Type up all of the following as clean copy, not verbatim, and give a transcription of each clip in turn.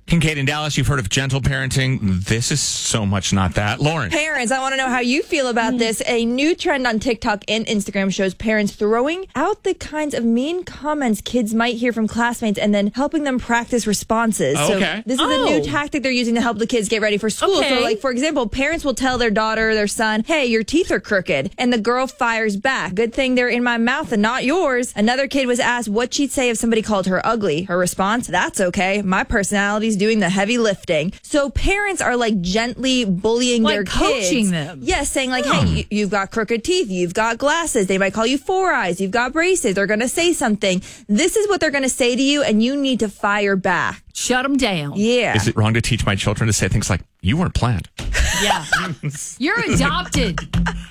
Kincaid in Dallas, you've heard of gentle parenting. This is so much not that. Lauren. Parents, I want to know how you feel about this. A new trend on TikTok and Instagram shows parents throwing out the kinds of mean comments kids might hear from classmates and then helping them practice responses. Okay. So this is a new tactic they're using to help the kids get ready for school. Okay. So, like, for example, parents will tell their daughter or their son, hey, your teeth are crooked. And the girl fires back. Good thing they're in my mouth and not yours. Another kid was asked what she'd say if somebody called her ugly. Her response, that's okay. My personality's doing the heavy lifting. So parents are like gently bullying like their coaching kids. them. Yes, saying like, hey, you've got crooked teeth, you've got glasses. They might call you four eyes, you've got braces. They're going to say something. This is what they're going to say to you, and you need to fire back. Shut them down. Yeah. Is it wrong to teach my children to say things like, you weren't planned? Yeah. You're adopted.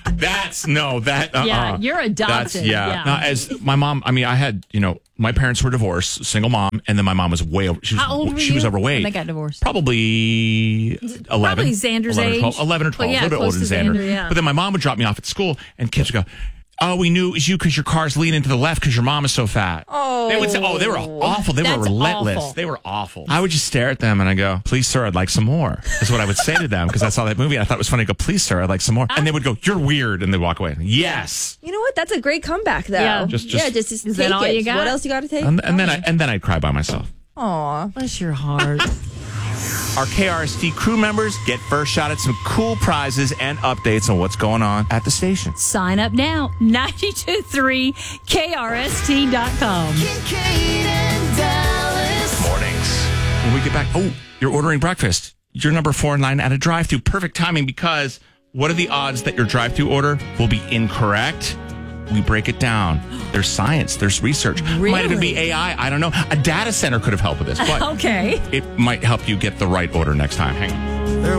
Yeah, you're adopted. Yeah. Now, as my mom, I had, my parents were divorced, single mom, and then my mom was How old were she you was overweight. when they got divorced? Probably 11. Probably Xander's 11 or age. 12, 11 or 12, Well, yeah, a little bit close older than to Xander. Xander, yeah. But then my mom would drop me off at school, and kids would go, oh, we knew it was you because your car's leaning to the left because your mom is so fat. Oh. They would say, they were awful. They That's were relentless. awful. They were awful. I would just stare at them and I go, please, sir, I'd like some more. That's what I would say to them because I saw that movie and I thought it was funny. I go, please, sir, I'd like some more. And they would go, you're weird. And they'd walk away. Yes. You know what? That's a great comeback, though. Yeah. Just is that take all it. you got? What else you got to take? and then I'd cry by myself. Aw. Bless your heart. Our KRST crew members get first shot at some cool prizes and updates on what's going on at the station. Sign up now. 923KRST.com. Kincaid and Dallas. Mornings. When we get back, you're ordering breakfast. You're number 4 in line at a drive-thru. Perfect timing because what are the odds that your drive-thru order will be incorrect? We break it down. There's science. There's research. Really? Might even be AI. I don't know. A data center could have helped with this, but Okay. it might help you get the right order next time. Hang on.